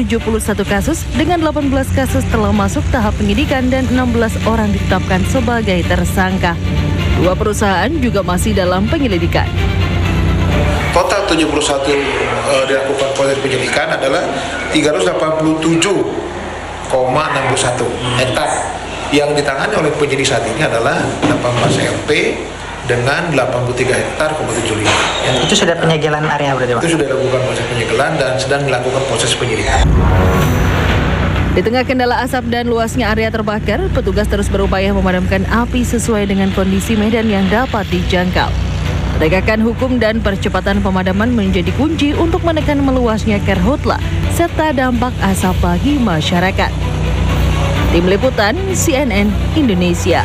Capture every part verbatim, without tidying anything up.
tujuh puluh satu kasus dengan delapan belas kasus telah masuk tahap penyidikan dan enam belas orang ditetapkan sebagai tersangka. Dua perusahaan juga masih dalam penyelidikan. Total tujuh puluh satu uh, dilakukan proses penyidikan adalah tiga ratus delapan puluh tujuh koma enam satu hektar. Yang ditangani oleh penyidik saat ini adalah delapan belas R P dengan delapan puluh tiga hektar koma tujuh lima. Itu sudah penyegelan area berarti Pak? Itu sudah dilakukan proses penyegelan dan sedang dilakukan proses penyidikan. Di tengah kendala asap dan luasnya area terbakar, petugas terus berupaya memadamkan api sesuai dengan kondisi medan yang dapat dijangkau. Penegakan hukum dan percepatan pemadaman menjadi kunci untuk menekan meluasnya karhutla serta dampak asap bagi masyarakat. Tim Liputan C N N Indonesia.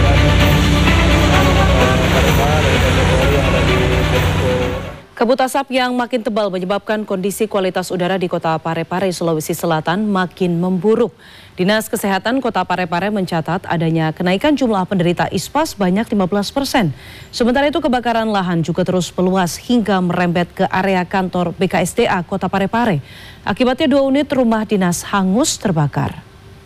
Kabut asap yang makin tebal menyebabkan kondisi kualitas udara di Kota Parepare, Sulawesi Selatan makin memburuk. Dinas Kesehatan Kota Parepare mencatat adanya kenaikan jumlah penderita ispa sebanyak lima belas persen. Sementara itu kebakaran lahan juga terus meluas hingga merembet ke area kantor B K S D A Kota Parepare. Akibatnya dua unit rumah dinas hangus terbakar.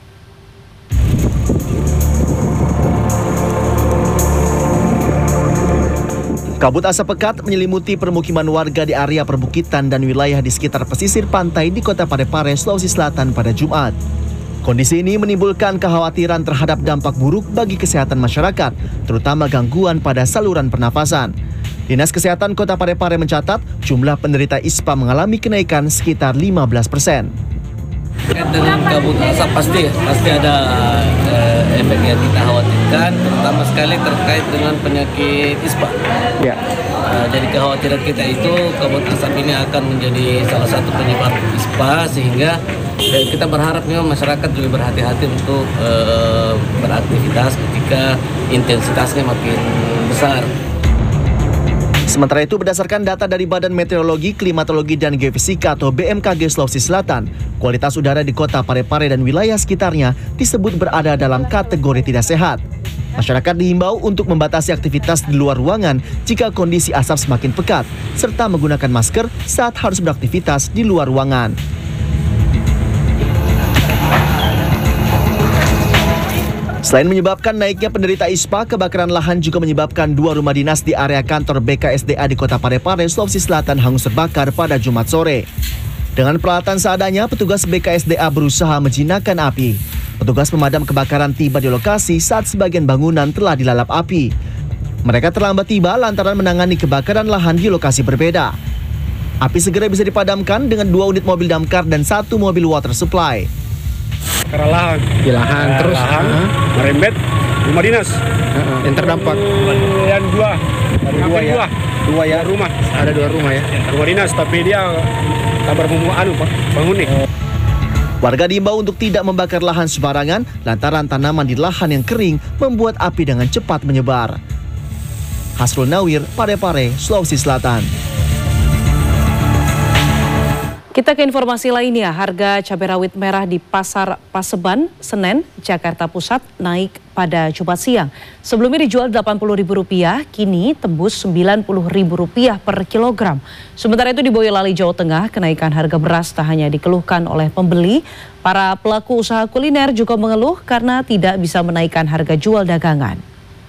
Kabut asap pekat menyelimuti permukiman warga di area perbukitan dan wilayah di sekitar pesisir pantai di Kota Parepare, Sulawesi Selatan pada Jumat. Kondisi ini menimbulkan kekhawatiran terhadap dampak buruk bagi kesehatan masyarakat, terutama gangguan pada saluran pernafasan. Dinas Kesehatan Kota Parepare mencatat jumlah penderita ispa mengalami kenaikan sekitar lima belas persen. Terkait dengan kabut asap pasti pasti ada eh, efek yang kita khawatirkan, terutama sekali terkait dengan penyakit ispa. Ya. Uh, jadi kekhawatiran kita itu kabut asap ini akan menjadi salah satu penyebab ispa, sehingga eh, kita berharap memang masyarakat juga berhati-hati untuk eh, beraktivitas ketika intensitasnya makin besar. Sementara itu, berdasarkan data dari Badan Meteorologi, Klimatologi, dan Geofisika atau B M K G Sulawesi Selatan, kualitas udara di Kota Parepare dan wilayah sekitarnya disebut berada dalam kategori tidak sehat. Masyarakat dihimbau untuk membatasi aktivitas di luar ruangan jika kondisi asap semakin pekat, serta menggunakan masker saat harus beraktivitas di luar ruangan. Selain menyebabkan naiknya penderita ispa, kebakaran lahan juga menyebabkan dua rumah dinas di area kantor B K S D A di Kota Parepare, Sulawesi Selatan hangus terbakar pada Jumat sore. Dengan peralatan seadanya, petugas B K S D A berusaha menjinakkan api. Petugas pemadam kebakaran tiba di lokasi saat sebagian bangunan telah dilalap api. Mereka terlambat tiba lantaran menangani kebakaran lahan di lokasi berbeda. Api segera bisa dipadamkan dengan dua unit mobil damkar dan satu mobil water supply. Karena lahan, di lahan nah, terus lahan, uh-huh. merembet rumah dinas. Uh-huh. Yang terdampak. Yang dua, ada dua ya. Dua, dua ya rumah. Ada dua rumah ya. Rumah dinas, tapi dia kabar anu Pak, bangun nih. Warga diimbau untuk tidak membakar lahan sembarangan lantaran tanaman di lahan yang kering membuat api dengan cepat menyebar. Hasrul Nawir, Parepare, Sulawesi Selatan. Kita ke informasi lainnya, harga cabai rawit merah di Pasar Paseban, Senen, Jakarta Pusat naik pada Jumat siang. Sebelumnya dijual delapan puluh ribu rupiah, kini tembus sembilan puluh ribu rupiah per kilogram. Sementara itu di Boyolali, Jawa Tengah, kenaikan harga beras tak hanya dikeluhkan oleh pembeli, para pelaku usaha kuliner juga mengeluh karena tidak bisa menaikkan harga jual dagangan.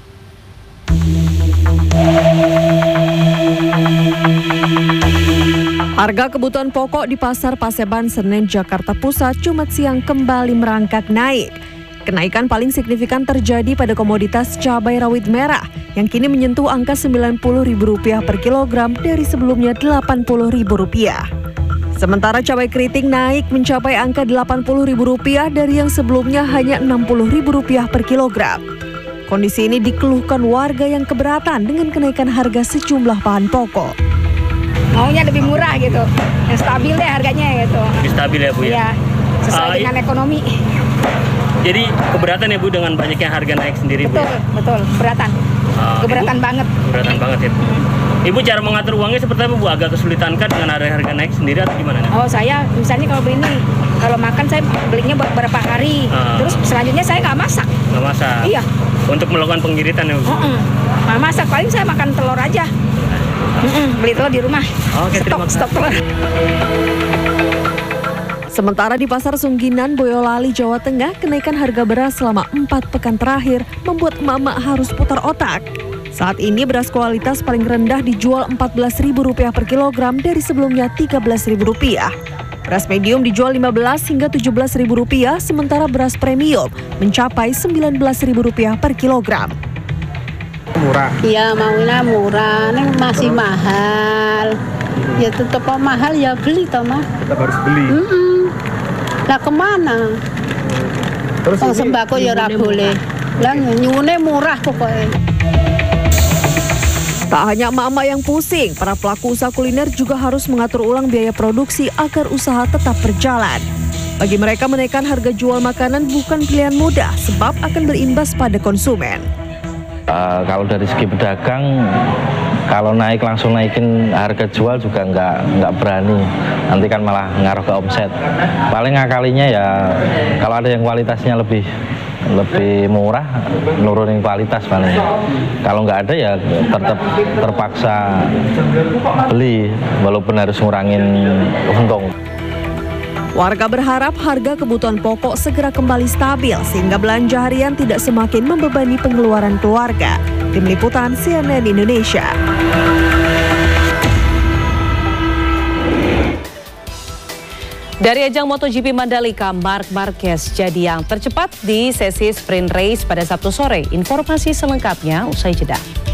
Harga kebutuhan pokok di Pasar Paseban, Senen, Jakarta Pusat, Jumat siang kembali merangkak naik. Kenaikan paling signifikan terjadi pada komoditas cabai rawit merah yang kini menyentuh angka sembilan puluh ribu rupiah per kilogram dari sebelumnya delapan puluh ribu rupiah. Sementara cabai keriting naik mencapai angka delapan puluh ribu rupiah dari yang sebelumnya hanya enam puluh ribu rupiah per kilogram. Kondisi ini dikeluhkan warga yang keberatan dengan kenaikan harga sejumlah bahan pokok. Maunya lebih murah gitu, yang stabil deh harganya gitu. Lebih stabil ya Bu ya? Iya, sesuai uh, dengan ekonomi. Jadi keberatan ya Bu dengan banyaknya harga naik sendiri betul, Bu ya? Betul, keberatan. Uh, keberatan Ibu, banget. Keberatan banget ya Bu. Ibu cara mengatur uangnya seperti apa Bu? Agak kesulitan kan dengan harga-harga naik sendiri atau gimana? Oh saya misalnya kalau beli ini, kalau makan saya belinya beberapa hari, uh, terus selanjutnya saya nggak masak. Nggak masak? Iya. Untuk melakukan pengiritan ya Bu? Uh-uh. Nggak masak, paling saya makan telur aja. Mm-mm, beli telur di rumah. Oke, stok, stok telur. Sementara di Pasar Sungginan, Boyolali, Jawa Tengah, kenaikan harga beras selama empat pekan terakhir membuat emak-emak harus putar otak. Saat ini beras kualitas paling rendah dijual empat belas ribu rupiah per kilogram dari sebelumnya tiga belas ribu rupiah. Beras medium dijual lima belas hingga tujuh belas ribu rupiah, sementara beras premium mencapai sembilan belas ribu rupiah per kilogram. Murah. Iya, maunya murah, ini masih Terus? mahal. Ya tetap mahal ya beli toh mah. Tetap harus beli. Mm-mm. Lah kemana? Terus oh, sembako ya ora boleh. Lah nyune murah pokoknya. Tak hanya emak-emak yang pusing, para pelaku usaha kuliner juga harus mengatur ulang biaya produksi agar usaha tetap berjalan. Bagi mereka, menaikkan harga jual makanan bukan pilihan mudah sebab akan berimbas pada konsumen. Uh, kalau dari segi pedagang, kalau naik langsung naikin harga jual juga nggak nggak berani, nanti kan malah ngaruh ke omset. Paling ngakalinya ya kalau ada yang kualitasnya lebih lebih murah, nurunin kualitas paling. Kalau nggak ada ya tetap terpaksa beli, walaupun harus ngurangin untung. Warga berharap harga kebutuhan pokok segera kembali stabil sehingga belanja harian tidak semakin membebani pengeluaran keluarga. Tim Liputan C N N Indonesia. Dari ajang MotoGP Mandalika, Marc Marquez jadi yang tercepat di sesi sprint race pada Sabtu sore. Informasi selengkapnya usai jeda.